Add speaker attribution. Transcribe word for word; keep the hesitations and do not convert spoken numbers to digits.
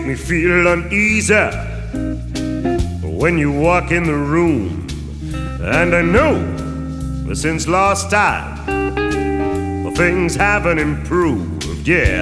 Speaker 1: Me feel uneasy when you walk in the room, and I know that since last time things haven't improved, yeah.